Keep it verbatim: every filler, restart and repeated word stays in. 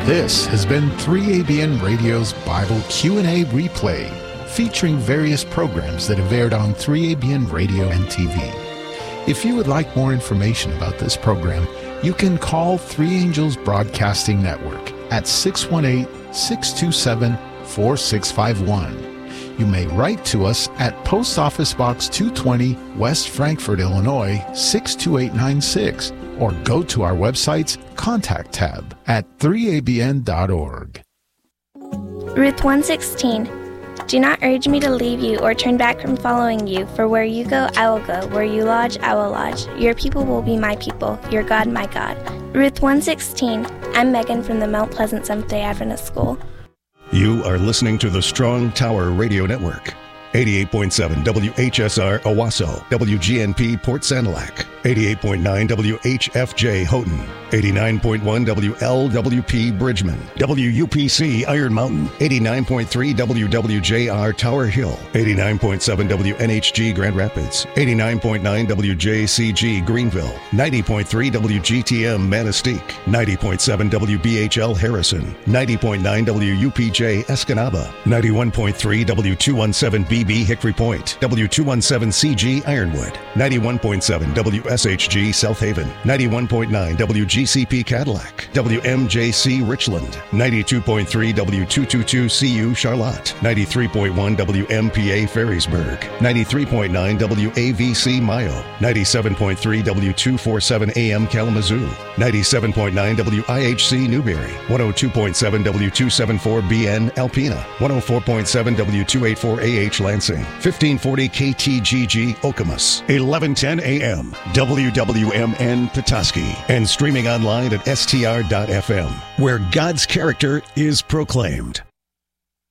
This has been three A B N Radio's Bible Q and A replay, featuring various programs that have aired on three A B N Radio and T V. If you would like more information about this program, you can call Three Angels Broadcasting Network at six one eight, six two seven, four six five one. You may write to us at Post Office Box two twenty, West Frankfort, Illinois, six two eight nine six, or go to our website's Contact tab at three A B N dot org. Ruth one sixteen. Do not urge me to leave you or turn back from following you, for where you go, I will go. Where you lodge, I will lodge. Your people will be my people, your God, my God. Ruth one sixteen. I'm Megan from the Mount Pleasant Seventh-day Adventist School. You are listening to the Strong Tower Radio Network. eighty-eight point seven W H S R Owasso, W G N P Port Sanilac, eighty-eight point nine W H F J Houghton, eighty-nine point one W L W P Bridgman, W U P C Iron Mountain, eighty-nine point three W W J R Tower Hill, eighty-nine point seven W N H G Grand Rapids, eighty-nine point nine W J C G Greenville, ninety point three W G T M Manistee, ninety point seven W B H L Harrison, ninety point nine W U P J Escanaba, ninety-one point three W two seventeen B B Hickory Point, W two seventeen C G Ironwood, ninety-one point seven W S H G South Haven, ninety-one point nine W G C P Cadillac, W M J C Richland, ninety-two point three W two twenty-two C U Charlotte, ninety-three point one W M P A Ferrisburg, ninety-three point nine W A V C Mayo, ninety-seven point three W two forty-seven A M Kalamazoo, ninety-seven point nine W I H C Newberry, one oh two point seven W two seventy-four B N Alpena, one oh four point seven W two eighty-four A H Lansing, fifteen forty K T G G Okemos, eleven ten A M W W M N Petoskey, and streaming online at S T R dot F M, where God's character is proclaimed.